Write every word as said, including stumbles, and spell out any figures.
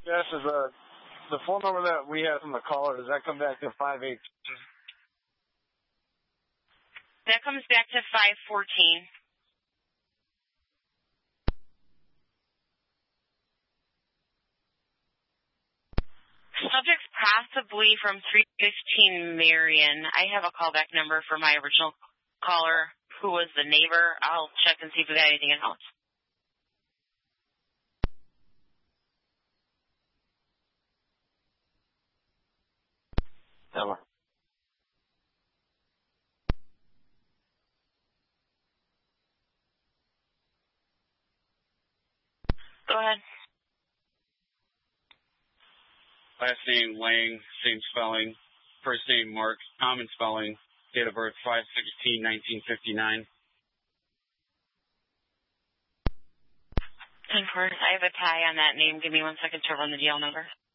Yes, is uh, the phone number that we have from the caller, does that come back to five eight? That comes back to five fourteen. Subject's possibly from three fifteen Marion. I have a callback number for my original caller, who was the neighbor. I'll check and see if we got anything else. Never. Go ahead. Last name Lang, same spelling. First name Mark, common spelling. Date of birth five sixteen nineteen fifty-nine. ten four. I have a tie on that name. Give me one second to run the D L number.